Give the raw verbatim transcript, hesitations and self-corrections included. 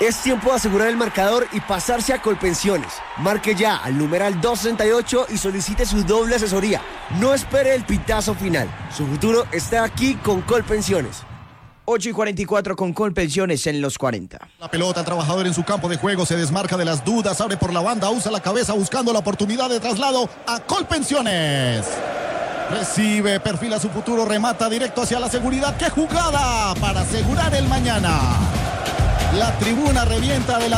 Es tiempo de asegurar el marcador y pasarse a Colpensiones. Marque ya al numeral doscientos sesenta y ocho y solicite su doble asesoría. No espere el pitazo final. Su futuro está aquí con Colpensiones. ocho y cuarenta y cuatro con Colpensiones en los cuarenta. La pelota, el trabajador en su campo de juego se desmarca de las dudas, abre por la banda, usa la cabeza buscando la oportunidad de traslado a Colpensiones. Recibe, perfila su futuro, remata directo hacia la seguridad. ¡Qué jugada para asegurar el mañana! La tribuna revienta de la